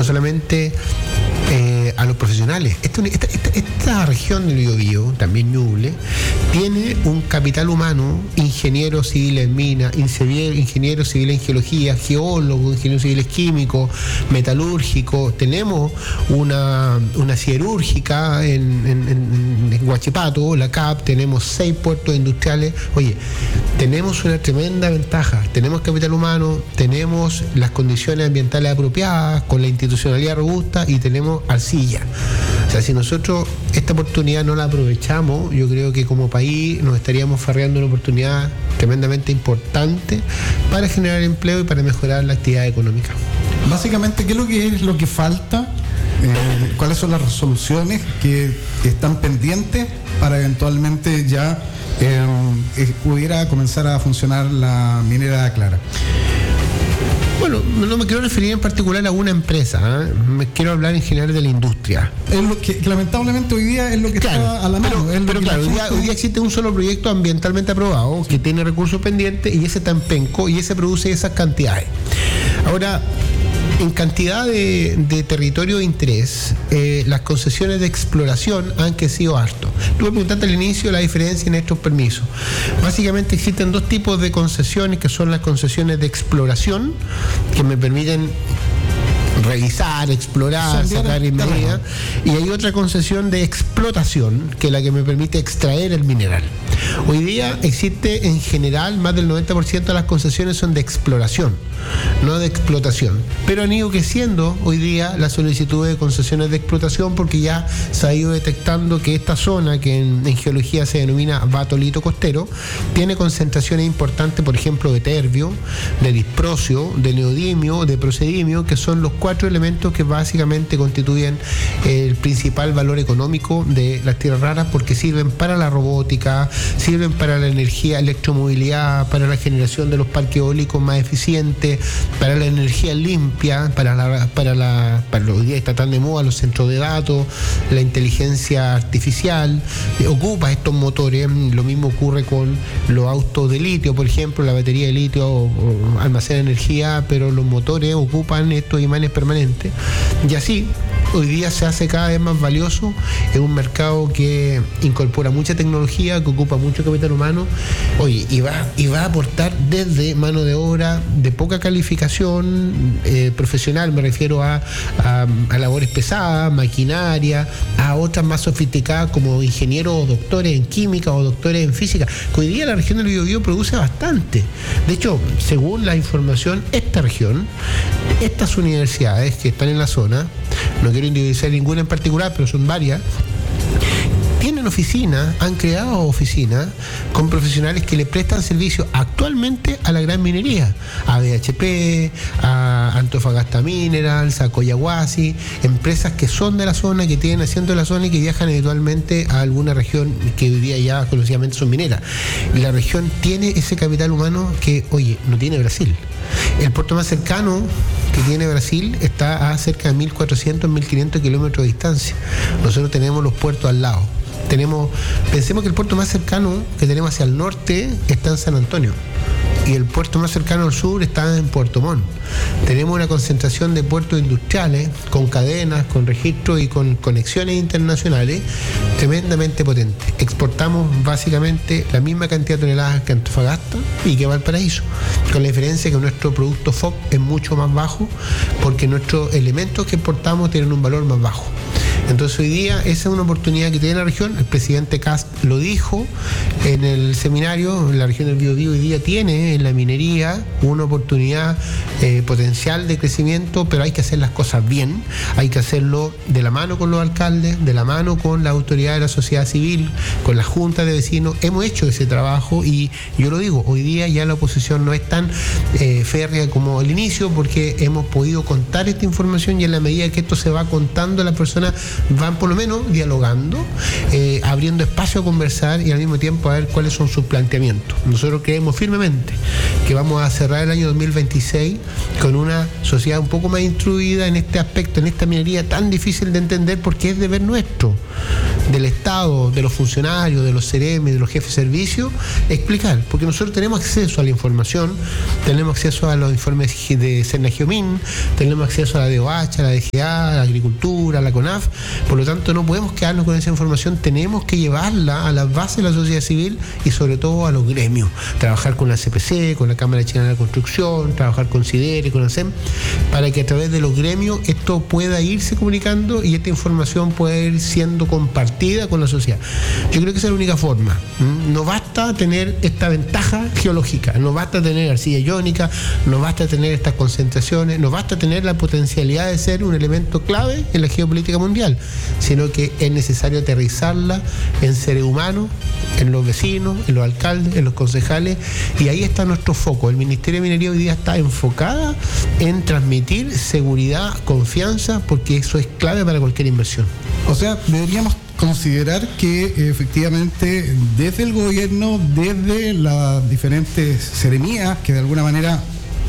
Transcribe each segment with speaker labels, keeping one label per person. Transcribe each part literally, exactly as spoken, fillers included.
Speaker 1: no solamente eh, a los profesionales. Esta, esta, esta, esta región del Biobío, también Ñuble, tiene un capital humano, ingenieros civiles en minas, ingenieros civiles en geología, geólogos, ingenieros civiles químicos, metalúrgicos. Tenemos una, una siderúrgica en, en, en, en Huachipato, la C A P, tenemos seis puertos industriales. Oye, tenemos una tremenda ventaja, tenemos capital humano, tenemos las condiciones ambientales apropiadas, con la institucionalidad robusta, y tenemos arcilla. O sea, si nosotros esta oportunidad no la aprovechamos, yo creo que como país nos estaríamos farreando una oportunidad tremendamente importante para generar empleo y para mejorar la actividad económica.
Speaker 2: Básicamente, ¿qué es lo que es lo que falta? Eh, ¿Cuáles son las resoluciones que están pendientes para eventualmente ya eh, eh, pudiera comenzar a funcionar la minera de Aclara?
Speaker 1: Bueno, no me quiero referir en particular a una empresa, ¿eh? Me quiero hablar en general de la industria.
Speaker 2: Es lo que, que lamentablemente hoy día es lo que
Speaker 1: claro,
Speaker 2: está a la mano.
Speaker 1: Pero,
Speaker 2: es lo
Speaker 1: pero
Speaker 2: que
Speaker 1: claro,
Speaker 2: gente...
Speaker 1: hoy, día, hoy día existe un solo proyecto ambientalmente aprobado, sí, que tiene recursos pendientes, y ese está en penco, y ese produce esas cantidades. Ahora, en cantidad de, de territorio de interés, eh, las concesiones de exploración han crecido harto. Tú me preguntaste al inicio la diferencia en estos permisos. Básicamente existen dos tipos de concesiones, que son las concesiones de exploración, que me permiten revisar, explorar, sacar en medida, y hay otra concesión de explotación, que es la que me permite extraer el mineral. Hoy día existe en general más del noventa por ciento de las concesiones son de exploración, no de explotación, pero han ido creciendo hoy día las solicitudes de concesiones de explotación, porque ya se ha ido detectando que esta zona, que en, en geología se denomina batolito costero, tiene concentraciones importantes, por ejemplo, de terbio, de disprosio, de neodimio, de procedimio, que son los cuatro elementos que básicamente constituyen el principal valor económico de las tierras raras, porque sirven para la robótica, sirven para la energía, electromovilidad, para la generación de los parques eólicos más eficientes, para la energía limpia, para la, para la, para los días está tan de moda los centros de datos, la inteligencia artificial, eh, ocupa estos motores. Lo mismo ocurre con los autos de litio, por ejemplo, la batería de litio o, o almacena energía, pero los motores ocupan estos imanes permanentes, y así hoy día se hace cada vez más valioso. Es un mercado que incorpora mucha tecnología, que ocupa mucho capital humano. Oye, y va, y va a aportar desde mano de obra de poca calificación eh, profesional, me refiero a, a, a labores pesadas, maquinaria, a otras más sofisticadas como ingenieros o doctores en química o doctores en física, que hoy día la región del Biobío produce bastante. De hecho, según la información, esta región, estas universidades que están en la zona, no quiero individualizar ninguna en particular, pero son varias, tienen oficinas, han creado oficinas con profesionales que le prestan servicio actualmente a la gran minería, a B H P, a Antofagasta Minerals, a Coyahuasi, empresas que son de la zona, que tienen asiento de la zona y que viajan habitualmente a alguna región que hoy día ya conocidamente son mineras. La región tiene ese capital humano que, oye, no tiene Brasil. El puerto más cercano que tiene Brasil está a cerca de mil cuatrocientos, mil quinientos kilómetros de distancia. Nosotros tenemos los puertos al lado. Tenemos, pensemos que el puerto más cercano que tenemos hacia el norte está en San Antonio, y el puerto más cercano al sur está en Puerto Montt. Tenemos una concentración de puertos industriales con cadenas, con registros y con conexiones internacionales tremendamente potentes. Exportamos básicamente la misma cantidad de toneladas que Antofagasta y que Valparaíso, con la diferencia que nuestro producto F O B es mucho más bajo, porque nuestros elementos que exportamos tienen un valor más bajo. Entonces hoy día esa es una oportunidad que tiene la región. El presidente Kast lo dijo en el seminario. La región del Biobío hoy día tiene en la minería una oportunidad eh, potencial de crecimiento, pero hay que hacer las cosas bien, hay que hacerlo de la mano con los alcaldes, de la mano con la autoridad de la sociedad civil, con la junta de vecinos. Hemos hecho ese trabajo y yo lo digo, hoy día ya la oposición no es tan eh, férrea como al inicio, porque hemos podido contar esta información, y en la medida que esto se va contando, la persona van por lo menos dialogando, eh, abriendo espacio a conversar y al mismo tiempo a ver cuáles son sus planteamientos. Nosotros creemos firmemente que vamos a cerrar el año dos mil veintiséis con una sociedad un poco más instruida en este aspecto, en esta minería tan difícil de entender, porque es deber nuestro, del Estado, de los funcionarios, de los C R M, de los jefes de servicio, explicar, porque nosotros tenemos acceso a la información, tenemos acceso a los informes de Cernagiomín, tenemos acceso a la D O H, a la D G A, a la Agricultura, a la CONAF, por lo tanto no podemos quedarnos con esa información, tenemos que llevarla a las bases de la sociedad civil y sobre todo a los gremios, trabajar con la C P C, con la Cámara Chilena de la Construcción, trabajar con CIDERE, con ASEM, para que a través de los gremios esto pueda irse comunicando y esta información pueda ir siendo compartida con la sociedad. Yo creo que esa es la única forma. No basta tener esta ventaja geológica, no basta tener arcilla iónica, no basta tener estas concentraciones, no basta tener la potencialidad de ser un elemento clave en la geopolítica mundial, sino que es necesario aterrizarla en seres humanos, en los vecinos, en los alcaldes, en los concejales, y ahí está nuestro foco. El Ministerio de Minería hoy día está enfocada en transmitir seguridad, confianza, porque eso es clave para cualquier inversión.
Speaker 2: O sea, deberíamos considerar que efectivamente desde el gobierno, desde las diferentes seremías que de alguna manera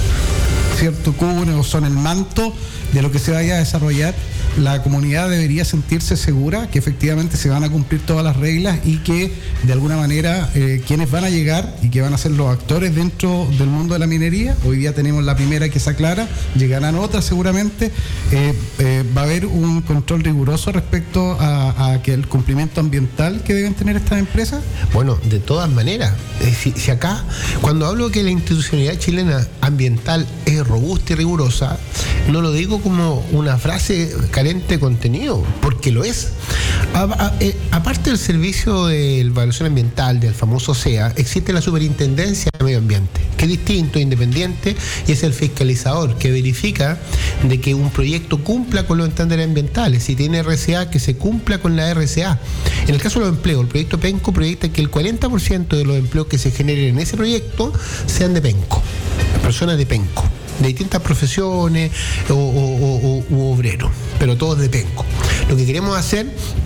Speaker 2: cierto cubren o son el manto de lo que se vaya a desarrollar, la comunidad debería sentirse segura que efectivamente se van a cumplir todas las reglas y que de alguna manera eh, quienes van a llegar y que van a ser los actores dentro del mundo de la minería, hoy día tenemos la primera que se aclara, llegarán otras seguramente, eh, eh, va a haber un control riguroso respecto a, a que el cumplimiento ambiental que deben tener estas empresas.
Speaker 1: Bueno, de todas maneras, eh, si, si acá, cuando hablo que la institucionalidad chilena ambiental es robusta y rigurosa, no lo digo como una frase carente de contenido, porque lo es. A, a, eh, aparte del servicio de evaluación ambiental, del famoso S E A, existe la Superintendencia de Medio Ambiente, que es distinto, independiente, y es el fiscalizador que verifica de que un proyecto cumpla con los estándares ambientales. Si tiene R C A, que se cumpla con la R C A. En el caso de los empleos, el proyecto Penco proyecta que el cuarenta por ciento de los empleos que se generen en ese proyecto sean de Penco, personas de Penco, de distintas profesiones o, o, o, u obreros, pero todos de Penco. Lo que queremos hacer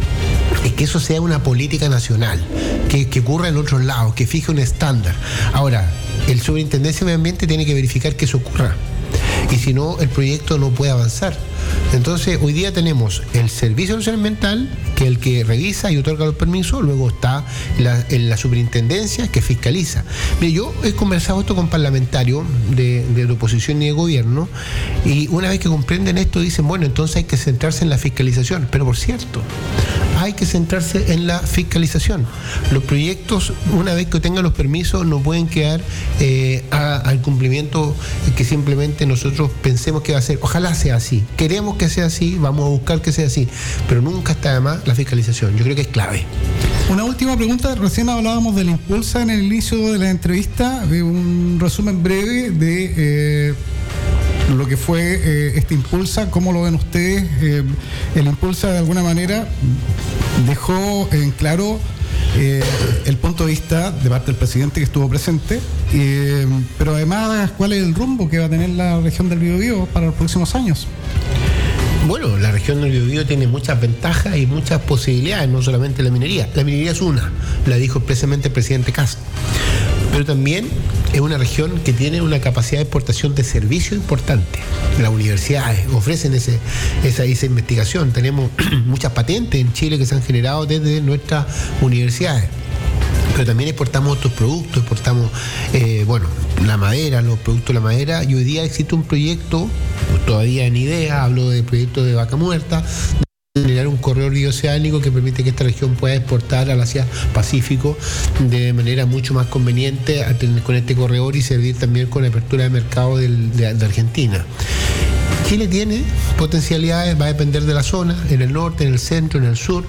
Speaker 1: es que eso sea una política nacional, que, que ocurra en otros lados, que fije un estándar. Ahora, el Superintendencia de Medio Ambiente tiene que verificar que eso ocurra, y si no, el proyecto no puede avanzar. Entonces, hoy día tenemos el Servicio Nacional Ambiental, que es el que revisa y otorga los permisos, luego está la, en la superintendencia que fiscaliza. Mire, yo he conversado esto con parlamentarios de, de la oposición y de gobierno, y una vez que comprenden esto dicen, bueno, entonces hay que centrarse en la fiscalización. Pero por cierto, hay que centrarse en la fiscalización. Los proyectos, una vez que tengan los permisos, no pueden quedar eh, a, al cumplimiento que simplemente nosotros pensemos que va a ser. Ojalá sea así. Queremos que sea así, vamos a buscar que sea así, pero nunca está de más la fiscalización. Yo creo que es clave.
Speaker 2: Una última pregunta. Recién hablábamos de la Impulsa en el inicio de la entrevista. Un resumen breve de eh, lo que fue eh, este Impulsa. ¿Cómo lo ven ustedes? Eh, el Impulsa de alguna manera dejó en claro eh, el punto de vista de parte del presidente que estuvo presente, eh, pero además, ¿cuál es el rumbo que va a tener la región del Biobío para los próximos años?
Speaker 1: Bueno, la región del Biobío tiene muchas ventajas y muchas posibilidades, no solamente la minería. La minería es una, la dijo expresamente el presidente Castro. Pero también es una región que tiene una capacidad de exportación de servicios importante. Las universidades ofrecen ese, esa, esa investigación. Tenemos muchas patentes en Chile que se han generado desde nuestras universidades. Pero también exportamos otros productos, exportamos, eh, bueno, la madera, los productos de la madera, y hoy día existe un proyecto, todavía en idea, hablo del proyecto de Vaca Muerta, de generar un corredor bioceánico que permite que esta región pueda exportar al Asia Pacífico de manera mucho más conveniente con este corredor y servir también con la apertura de mercado del, de, de Argentina. Chile tiene potencialidades, va a depender de la zona, en el norte, en el centro, en el sur.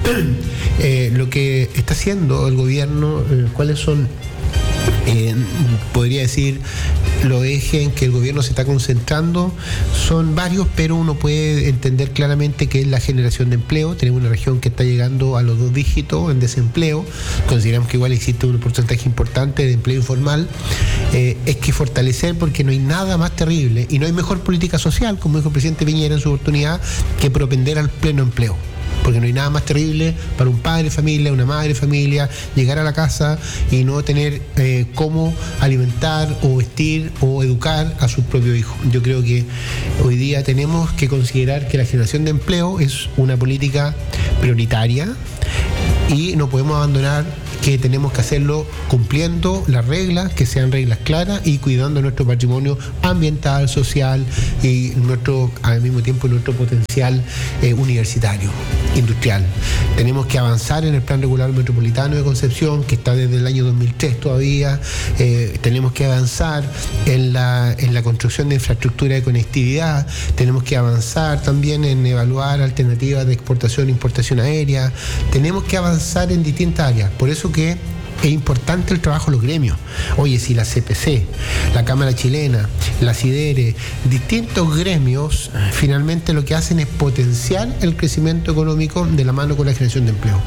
Speaker 1: Eh, lo que está haciendo el gobierno, eh, cuáles son, eh, podría decir, los ejes en que el gobierno se está concentrando, son varios, pero uno puede entender claramente que es la generación de empleo. Tenemos una región que está llegando a los dos dígitos en desempleo, consideramos que igual existe un porcentaje importante de empleo informal. Eh, es que fortalecer, porque no hay nada más terrible y no hay mejor política social, como dijo el presidente Piñera en su oportunidad, que propender al pleno empleo. porque no hay nada más terrible para un padre de familia, una madre de familia, llegar a la casa y no tener eh, cómo alimentar o vestir o educar a sus propios hijos. Yo creo que hoy día tenemos que considerar que la generación de empleo es una política prioritaria y no podemos abandonar que tenemos que hacerlo cumpliendo las reglas, que sean reglas claras y cuidando nuestro patrimonio ambiental, social y nuestro, al mismo tiempo nuestro potencial eh, universitario, industrial. Tenemos que avanzar en el Plan Regulador Metropolitano de Concepción, que está desde el año dos mil tres todavía. Eh, tenemos que avanzar en la, en la construcción de infraestructura de conectividad. Tenemos que avanzar también en evaluar alternativas de exportación e importación aérea. Tenemos que avanzar en distintas áreas. Por eso que es importante el trabajo de los gremios. Oye, si la C P C, la Cámara Chilena, la SIDERE, distintos gremios, finalmente lo que hacen es potenciar el crecimiento económico de la mano con la generación de empleo.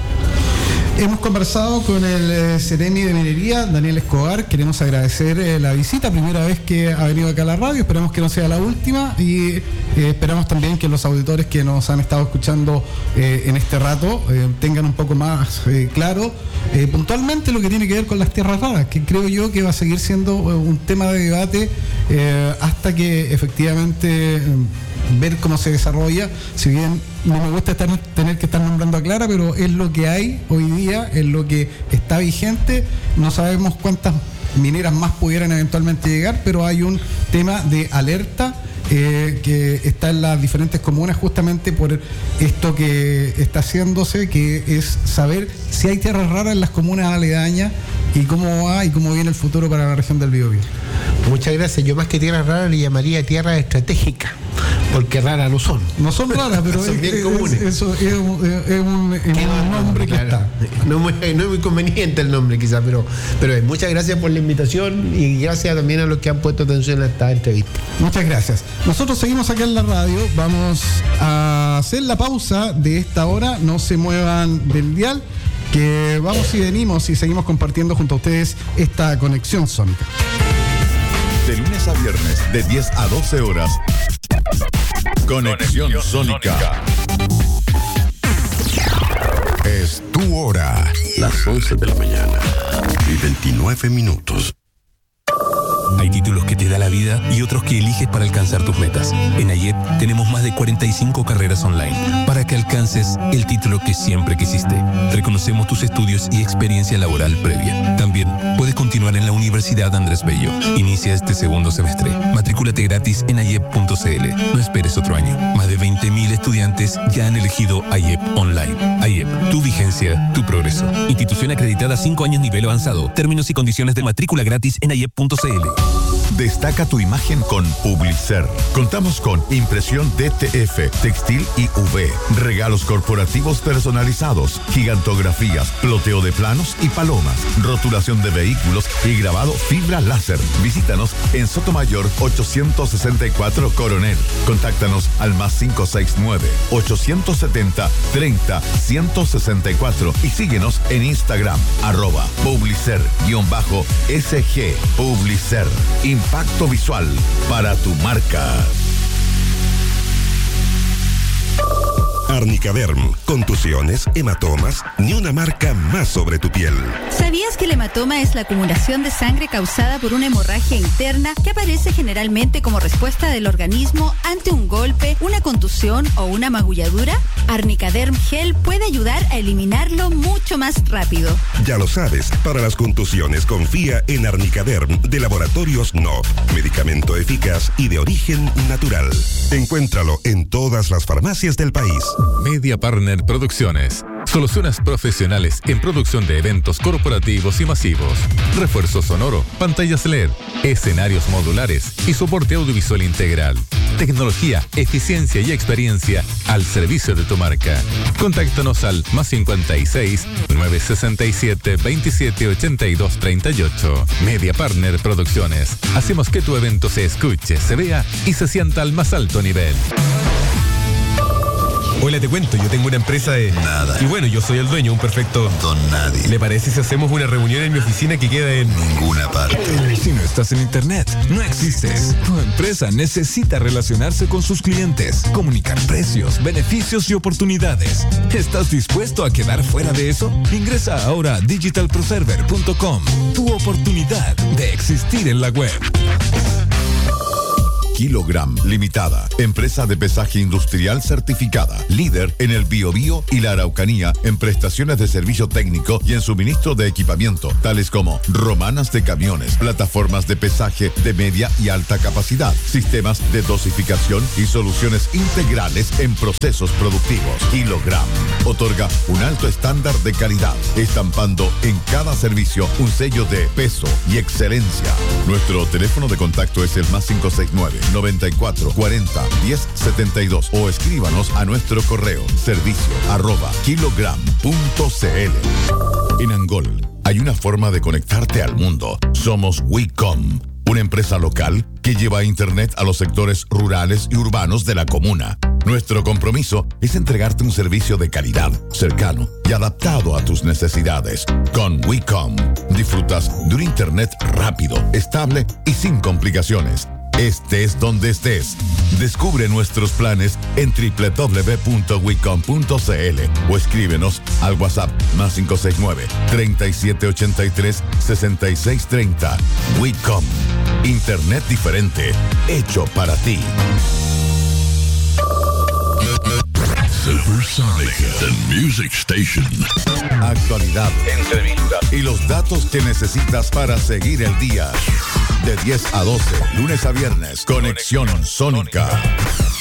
Speaker 2: Hemos conversado con el eh, Seremi de Minería, Daniel Escobar. Queremos agradecer eh, la visita, primera vez que ha venido acá a la radio. Esperamos que no sea la última y eh, esperamos también que los auditores que nos han estado escuchando eh, en este rato eh, tengan un poco más eh, claro eh, puntualmente lo que tiene que ver con las tierras raras, que creo yo que va a seguir siendo eh, un tema de debate eh, hasta que efectivamente eh, ver cómo se desarrolla. Si bien no me gusta estar, tener que estar nombrando a Clara, pero es lo que hay hoy día, es lo que está vigente. No sabemos cuántas mineras más pudieran eventualmente llegar, pero hay un tema de alerta eh, que está en las diferentes comunas justamente por esto que está haciéndose, que es saber si hay tierras raras en las comunas aledañas y cómo va y cómo viene el futuro para la región del Biobío.
Speaker 1: Muchas gracias. Yo más que tierras raras le llamaría tierras estratégicas, porque raras no son.
Speaker 2: No son raras, pero
Speaker 1: son
Speaker 2: es,
Speaker 1: bien
Speaker 2: es,
Speaker 1: comunes.
Speaker 2: Eso es un, es un, es un nombre que
Speaker 1: claro. está. No es, muy, no es muy conveniente el nombre quizás, pero, pero es. Muchas gracias por la invitación y gracias también a los que han puesto atención a esta entrevista.
Speaker 2: Muchas gracias. Nosotros seguimos acá en la radio. Vamos a hacer la pausa de esta hora. No se muevan del dial, que vamos y venimos y seguimos compartiendo junto a ustedes esta conexión sónica.
Speaker 3: De lunes a viernes, de diez a doce horas. Conexión, Conexión Sónica. Sónica.
Speaker 4: Es tu hora. Las once de la mañana y veintinueve minutos.
Speaker 5: Hay títulos que te da la vida y otros que eliges para alcanzar tus metas. En AYEP tenemos más de cuarenta y cinco carreras online para que alcances el título que siempre quisiste. Reconocemos tus estudios y experiencia laboral previa. También puedes continuar en la Universidad Andrés Bello. Inicia este segundo semestre. Matricúlate gratis en ayep punto c l. No esperes otro año. Más de veinte mil estudiantes ya han elegido AYEP Online. AYEP, tu vigencia, tu progreso. Institución acreditada cinco años nivel avanzado. Términos y condiciones de matrícula gratis en ayep punto c l.
Speaker 3: Destaca tu imagen con Publicer. Contamos con impresión D T F, textil y U V, regalos corporativos personalizados, gigantografías, ploteo de planos y palomas, rotulación de vehículos y grabado fibra láser. Visítanos en Sotomayor ochocientos sesenta y cuatro Coronel. Contáctanos al más cinco seis nueve, ochocientos setenta, treinta, ciento sesenta y cuatro y síguenos en Instagram, arroba Publicer-S G. Publicer. Impacto visual para tu marca.
Speaker 4: Arnicaderm, contusiones, hematomas, ni una marca más sobre tu piel.
Speaker 6: ¿Sabías que el hematoma es la acumulación de sangre causada por una hemorragia interna que aparece generalmente como respuesta del organismo ante un golpe, una contusión o una magulladura? Arnicaderm Gel puede ayudar a eliminarlo mucho más rápido.
Speaker 4: Ya lo sabes, para las contusiones confía en Arnicaderm de Laboratorios N O V, medicamento eficaz y de origen natural. Encuéntralo en todas las farmacias del país.
Speaker 7: Media Partner Producciones. Soluciones profesionales en producción de eventos corporativos y masivos. Refuerzo sonoro, pantallas L E D, escenarios modulares y soporte audiovisual integral. Tecnología, eficiencia y experiencia al servicio de tu marca. Contáctanos al más cincuenta y seis, nueve sesenta y siete, veintisiete ochenta y dos treinta y ocho. Media Partner Producciones. Hacemos que tu evento se escuche, se vea y se sienta al más alto nivel.
Speaker 8: Abuela, te cuento, yo tengo una empresa de...
Speaker 9: Nada.
Speaker 8: Y bueno, yo soy el dueño, un perfecto...
Speaker 9: Don nadie.
Speaker 8: ¿Le parece si hacemos una reunión en mi oficina que queda en...
Speaker 9: Ninguna parte.
Speaker 5: Si no estás en internet, no existes. Tu empresa necesita relacionarse con sus clientes, comunicar precios, beneficios y oportunidades. ¿Estás dispuesto a quedar fuera de eso? Ingresa ahora a digital proserver punto com. Tu oportunidad de existir en la web.
Speaker 3: Kilogram Limitada, empresa de pesaje industrial certificada, líder en el Biobío y la Araucanía en prestaciones de servicio técnico y en suministro de equipamiento, tales como romanas de camiones, plataformas de pesaje de media y alta capacidad, sistemas de dosificación y soluciones integrales en procesos productivos. Kilogram otorga un alto estándar de calidad, estampando en cada servicio un sello de peso y excelencia. Nuestro teléfono de contacto es el más cinco seis nueve, noventa y cuatro, cuarenta, diez setenta y dos o escríbanos a nuestro correo servicio arroba kilogram punto cl. En Angol hay una forma de conectarte al mundo. Somos WeCom, una empresa local que lleva internet a los sectores rurales y urbanos de la comuna. Nuestro compromiso es entregarte un servicio de calidad, cercano y adaptado a tus necesidades. Con WeCom disfrutas de un internet rápido, estable y sin complicaciones. Estés donde estés. Descubre nuestros planes en doble u doble u doble u punto wecom punto cl o escríbenos al WhatsApp más cinco seis nueve, treinta y siete ochenta y tres, sesenta y seis treinta. WeCom. Internet diferente, hecho para ti.
Speaker 10: Supersonic, the music station.
Speaker 3: Actualidad, entrevistas y los datos que necesitas para seguir el día. De diez a doce, lunes a viernes, Conexión Sónica.